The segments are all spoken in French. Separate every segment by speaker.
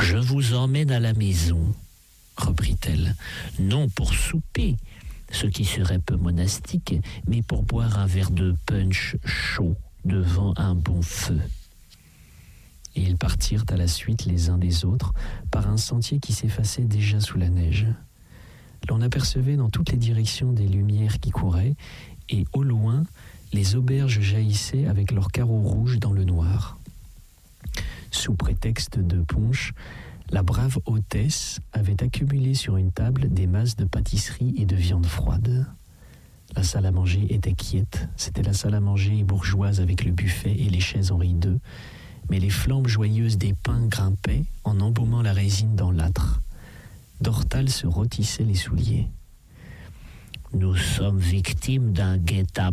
Speaker 1: Je vous emmène à la maison, reprit-elle, non pour souper, ce qui serait peu monastique, mais pour boire un verre de punch chaud devant un bon feu. Et ils partirent à la suite les uns des autres par un sentier qui s'effaçait déjà sous la neige. L'on apercevait dans toutes les directions des lumières qui couraient, et au loin, les auberges jaillissaient avec leurs carreaux rouges dans le noir. Sous prétexte de punch, la brave hôtesse avait accumulé sur une table des masses de pâtisserie et de viande froide. La salle à manger était quiète, c'était la salle à manger bourgeoise avec le buffet et les chaises Henri II, mais les flammes joyeuses des pains grimpaient en embaumant la résine dans l'âtre. Dortal se rôtissait les souliers. « Nous sommes victimes d'un guet-apens »,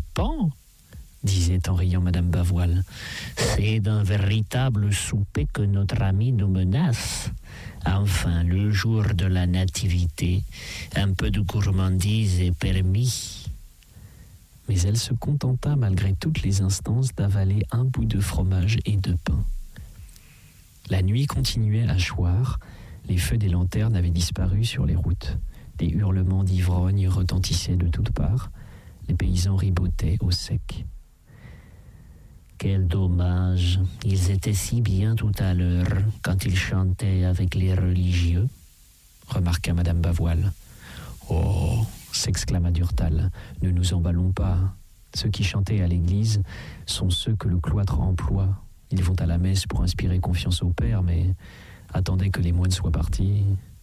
Speaker 1: disait en riant Madame Bavoil. « C'est d'un véritable souper que notre ami nous menace. Enfin, le jour de la nativité, un peu de gourmandise est permis. » Mais elle se contenta, malgré toutes les instances, d'avaler un bout de fromage et de pain. La nuit continuait à choir, les feux des lanternes avaient disparu sur les routes. Des hurlements d'ivrognes retentissaient de toutes parts. Les paysans ribotaient au sec. « Quel dommage, ils étaient si bien tout à l'heure quand ils chantaient avec les religieux, » remarqua Madame Bavoil. « Oh !» s'exclama Durtal, « ne nous emballons pas. Ceux qui chantaient à l'église sont ceux que le cloître emploie. Ils vont à la messe pour inspirer confiance au Père, mais attendez que les moines soient partis.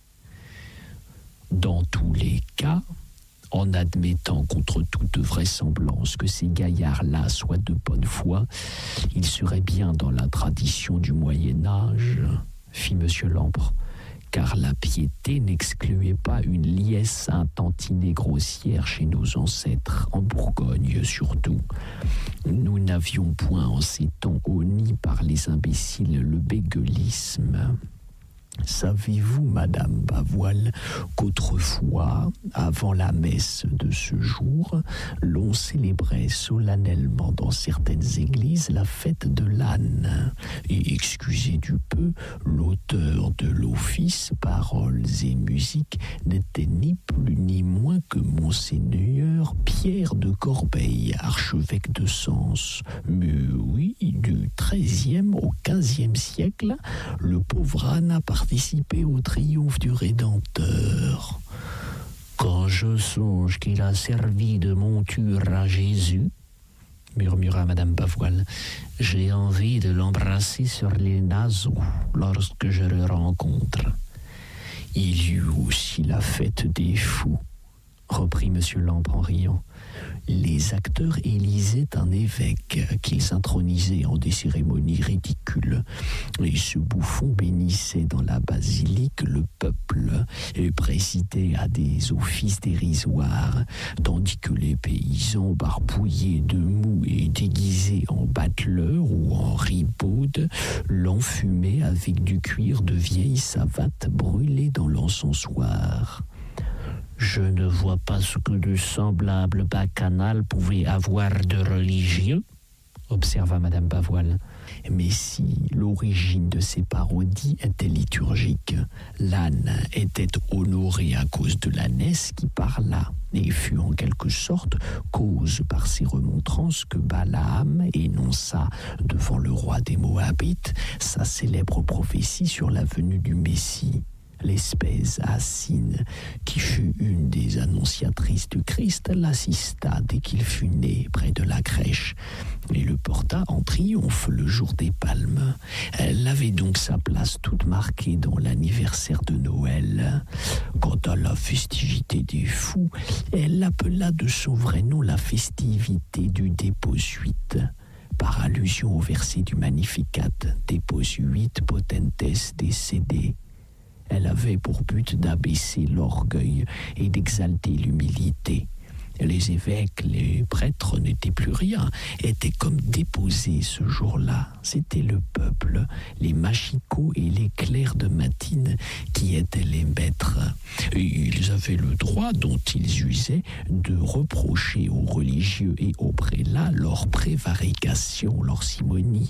Speaker 1: Dans tous les cas, en admettant contre toute vraisemblance que ces gaillards-là soient de bonne foi, ils seraient bien dans la tradition du Moyen-Âge, fit Monsieur Lampre, car la piété n'excluait pas une liesse intentinée grossière chez nos ancêtres, en Bourgogne surtout. Nous n'avions point en ces temps honni par les imbéciles le bégueulisme. Savez-vous, Madame Bavoil, qu'autrefois, avant la messe de ce jour, l'on célébrait solennellement dans certaines églises la fête de l'âne. Et excusez du peu, l'auteur de l'office, paroles et musique n'était ni plus ni moins que Monseigneur Pierre de Corbeil, archevêque de Sens. Mais oui, du XIIIe au XVe siècle, le pauvre âne a participé au triomphe du Rédempteur. Quand je songe qu'il a servi de monture à Jésus, murmura Madame Bavoil, j'ai envie de l'embrasser sur les naseaux lorsque je le rencontre. Il y eut aussi la fête des fous, reprit Monsieur Lampre en riant. Les acteurs élisaient un évêque qu'ils intronisaient en des cérémonies ridicules. Et ce bouffon bénissait dans la basilique le peuple et présidait à des offices dérisoires, tandis que les paysans barbouillés de mou et déguisés en bateleurs ou en ribaudes l'enfumaient avec du cuir de vieille savate brûlée dans l'encensoir. Je ne vois pas ce que de semblable bacchanal pouvait avoir de religieux, observa Madame Bavoil. Mais si l'origine de ces parodies était liturgique, l'âne était honoré à cause de l'ânesse qui parla, et fut en quelque sorte cause par ses remontrances que Balaam énonça devant le roi des Moabites sa célèbre prophétie sur la venue du Messie. L'espèce Assine, qui fut une des annonciatrices du Christ, l'assista dès qu'il fut né près de la crèche et le porta en triomphe le jour des Palmes. Elle avait donc sa place toute marquée dans l'anniversaire de Noël. Quant à la festivité des fous, elle l'appela de son vrai nom la festivité du Déposuit, par allusion au verset du Magnificat, Deposuit potentes décédé. Elle avait pour but d'abaisser l'orgueil et d'exalter l'humilité. Les évêques, les prêtres n'étaient plus rien, étaient comme déposés ce jour-là. C'était le peuple, les machicots et les clercs de matine qui étaient les maîtres. Et ils avaient le droit dont ils usaient de reprocher aux religieux et aux prélats leur prévarication, leur simonie.